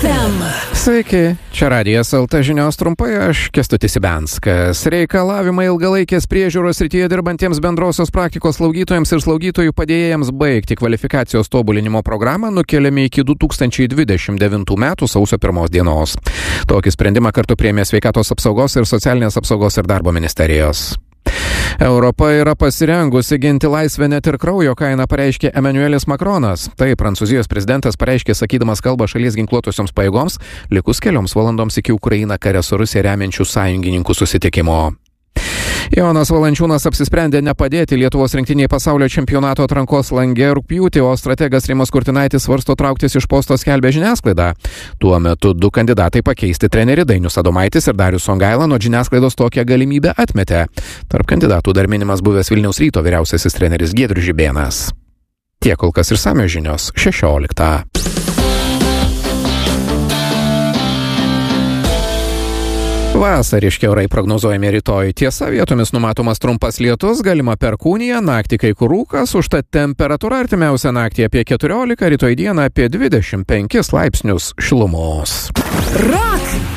FM. Sveiki, čia Radijas LT žinios trumpai, aš Kęstutis Ibenskas. Reikalavimai ilgalaikės priežiūros srityje dirbantiems bendrosios praktikos slaugytojams ir slaugytojų padėjėjams baigti kvalifikacijos tobulinimo programą nukeliami iki 2029 metų sausio 1 dienos. Tokį sprendimą kartu priėmė Sveikatos apsaugos ir socialinės apsaugos ir darbo ministerijos. Europa yra pasirengusi ginti laisvę net ir kraujo kainą, pareiškė Emmanuelis Macronas. Tai Prancūzijos prezidentas pareiškė sakydamas kalbą šalies ginkluotosioms pajėgoms, likus kelioms valandoms iki Ukrainą kare su Rusija remiančių sąjungininkų susitikimo. Jonas Valančiūnas apsisprendė nepadėti Lietuvos rinktiniai pasaulio čempionato atrankos lange rugpjūtį, o strategas Rimas Kurtinaitis svarsto trauktis iš posto, skelbė žiniasklaida. Tuo metu du kandidatai pakeisti treneriai Dainius Adomaitis ir Darius Songaila nuo žiniasklaidos tokią galimybę atmetė. Tarp kandidatų dar minimas buvęs Vilniaus Ryto vyriausiasis treneris Giedrius Žibėnas. Tiek kol kas išsamios žinios 16. Vasariški orai prognozuojami rytoj. Tiesa, vietomis numatomas trumpas lietus, galima perkūnija, naktį kai kur rūkas, užtat temperatūra artimiausią naktį apie 14, rytoj dieną apie 25 laipsnius šilumos. Rock